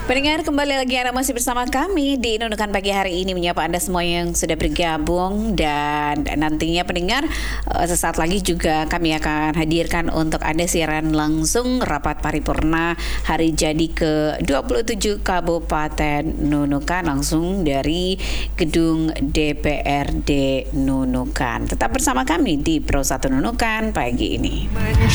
Pendengar, kembali lagi Anda masih bersama kami di Nunukan Pagi hari ini, menyapa Anda semua yang sudah bergabung. Dan nantinya pendengar, sesaat lagi juga kami akan hadirkan untuk Anda siaran langsung rapat paripurna hari jadi ke-27 Kabupaten Nunukan langsung dari gedung DPRD Nunukan. Tetap bersama kami di Pro 1 Nunukan pagi ini.